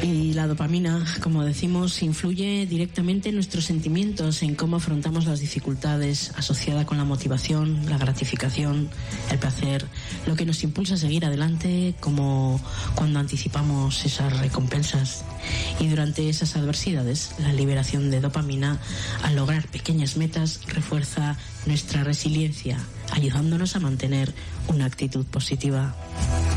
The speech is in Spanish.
Y la dopamina, como decimos, influye directamente en nuestros sentimientos, en cómo afrontamos las dificultades, asociada con la motivación, la gratificación, el placer, lo que nos impulsa a seguir adelante, como cuando anticipamos esas recompensas. Y durante esas adversidades, la liberación de dopamina, al lograr pequeñas metas, refuerza nuestra resiliencia, ayudándonos a mantener una actitud positiva.